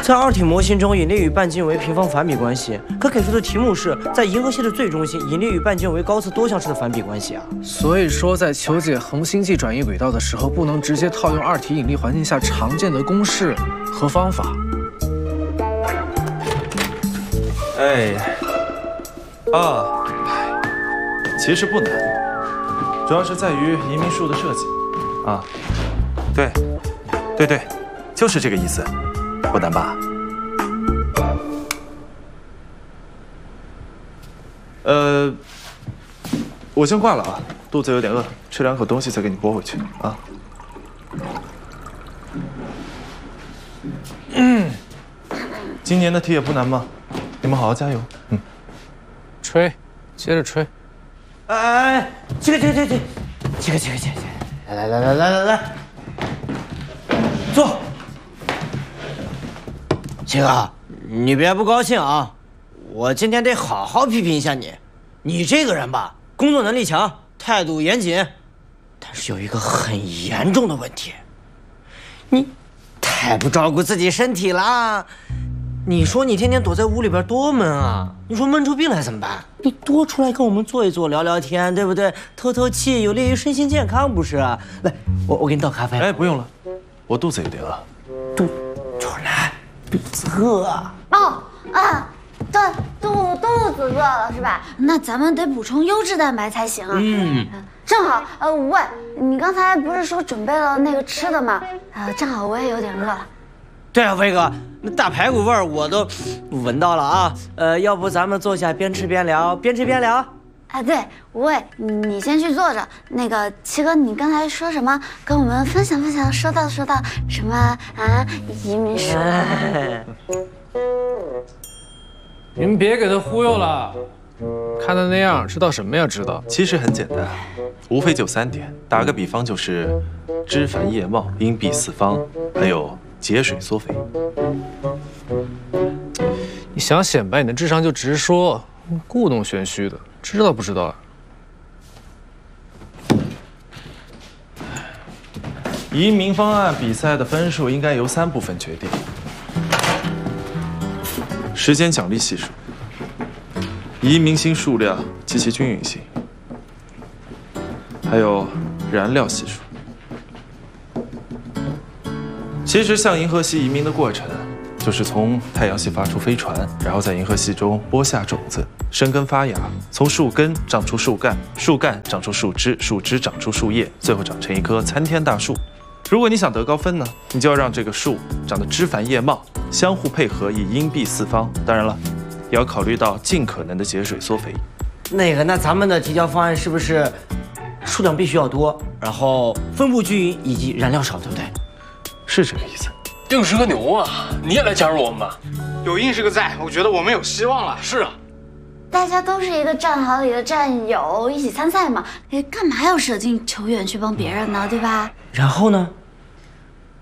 在二体模型中，引力与半径为平方反比关系，可给出的题目是在银河系的最中心，引力与半径为高次多项式的反比关系啊。 所以说，在求解恒星际转移轨道的时候，不能直接套用二体引力环境下常见的公式和方法。 其实不难，主要是在于移民数的设计啊。对，就是这个意思，不难吧？我先挂了啊，肚子有点饿，吃2口东西再给你拨回去啊。今年的题也不难嘛，你们好好加油。 吹，接着吹。 这个，来，坐。这个，你别不高兴啊，我今天得好好批评一下你。你这个人吧，工作能力强，态度严谨，但是有一个很严重的问题，你太不照顾自己身体啦。你说你天天躲在屋里边多闷啊！你说闷出病来怎么办？你多出来跟我们坐一坐，聊聊天，对不对？透透气，有利于身心健康，不是啊？来，我给你倒咖啡。 不用了，我肚子有点饿。 肚子饿啊？ 对，肚子饿了是吧？那咱们得补充优质蛋白才行啊。正好，喂，你刚才不是说准备了那个吃的吗？正好我也有点饿了。 对啊，飞哥，那大排骨味儿我都闻到了啊。要不咱们坐下边吃边聊，边吃边聊。 对，喂，你先去坐着。那个七哥，你刚才说什么？跟我们分享分享。说到什么啊？移民史。 你们别给他忽悠了，看他那样，知道什么呀？知道。 其实很简单，无非就3点。打个比方，就是枝繁叶茂、阴蔽四方，还有节水缩肥。 你想显摆你的智商就直说，故弄玄虚的，知道不知道啊？ 移民方案比赛的分数应该由3部分决定：时间奖励系数、移民星数量及其均匀性，还有燃料系数。其实向银河系移民的过程，就是从太阳系发出飞船，然后在银河系中播下种子，生根发芽，从树根长出树干，树干长出树枝，树枝长出树叶，最后长成一棵参天大树。如果你想得高分呢，你就要让这个树长得枝繁叶茂，相互配合，以阴蔽四方。当然了，也要考虑到尽可能的节水缩肥。 那咱们的提交方案是不是数量必须要多，然后分布均匀以及燃料少，对不对？ 是这个意思。 硬是个牛啊！你也来加入我们吧。 有硬是个在，我觉得我们有希望了。 是啊， 大家都是一个战壕里的战友，一起参赛嘛，干嘛要舍近求远去帮别人呢？对吧？ 然后呢？